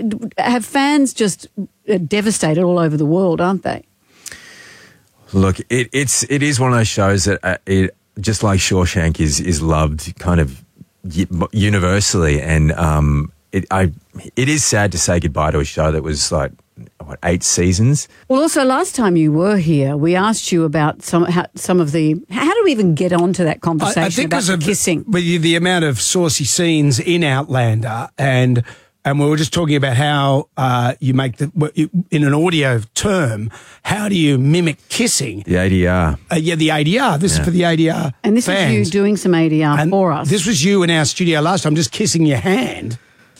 have fans just devastated all over the world, aren't they? Look, it is one of those shows that just like Shawshank is loved kind of universally, and it is sad to say goodbye to a show that was like 8 seasons. Well, also last time you were here, we asked you about some of the. How do we even get onto that conversation I think about the kissing? The amount of saucy scenes in Outlander, and we were just talking about how you make in an audio term. How do you mimic kissing? The ADR. The ADR. This is for the ADR. And this fans. is you doing some ADR for us. This was you in our studio last time, just kissing your hand.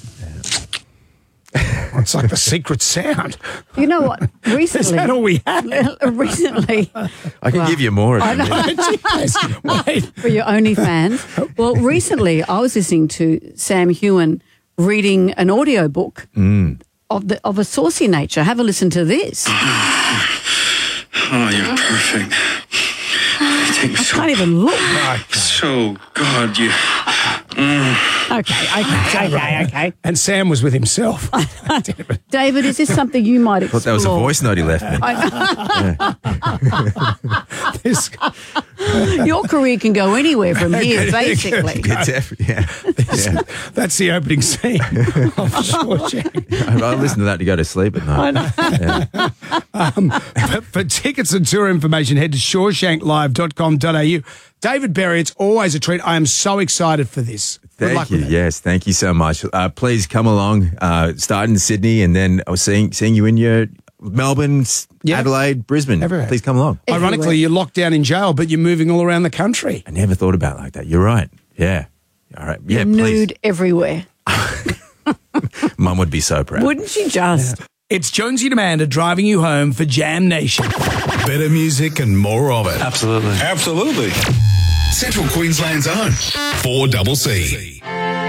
It's like the secret sound. You know what? Recently, is that all we have? Recently, I can give you more. I know. Wait. For your OnlyFans. Well, recently I was listening to Sam Heughan reading an audio book of a saucy nature. Have a listen to this. Oh, you're perfect. I can't even look. So good. You. Okay. And Sam was with himself. David, is this something you might explore? I thought that was a voice note he left me. Your career can go anywhere from here, basically. That's the opening scene of Shawshank. I listen to that to go to sleep at night. For tickets and tour information, head to shawshanklive.com.au. David Berry, it's always a treat. I am so excited for this. Thank you. Yes, thank you so much. Please come along. Start in Sydney, and then I was seeing you in your Melbourne, Adelaide, Brisbane. Everywhere. Please come along. Ironically, you're locked down in jail, but you're moving all around the country. I never thought about it like that. You're right. Yeah. All right. Yeah, you're nude everywhere. Mum would be so proud. Wouldn't she just? Yeah. It's Jonesy and Amanda driving you home for Jam Nation. Better music and more of it. Absolutely. Central Queensland's own 4CC.